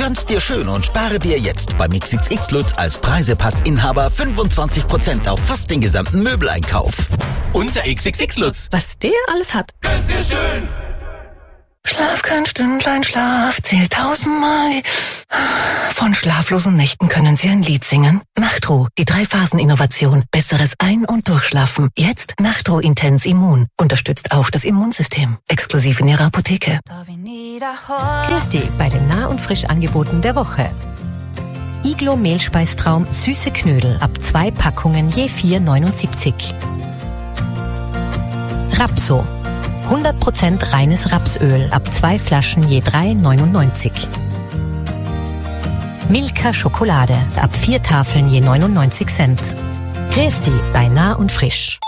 Gönn's dir schön und spare dir jetzt beim XXX Lutz als Preisepassinhaber 25% auf fast den gesamten Möbeleinkauf. Unser XXX Lutz. Was der alles hat. Gönn's dir schön. Schlaf kein Stündlein, Schlaf zählt 1000-mal. Von schlaflosen Nächten können Sie ein Lied singen. Nachtruh, die 3-Phasen-Innovation. Besseres Ein- und Durchschlafen. Jetzt Nachtruh Intens Immun. Unterstützt auch das Immunsystem. Exklusiv in Ihrer Apotheke. Christi bei den Nah- und Frischangeboten der Woche. Iglo Mehlspeistraum süße Knödel ab 2 Packungen je 4,79. Rapso 100% reines Rapsöl ab 2 Flaschen je 3,99. Milka Schokolade ab 4 Tafeln je 99 Cent. Christi bei Nah und Frisch.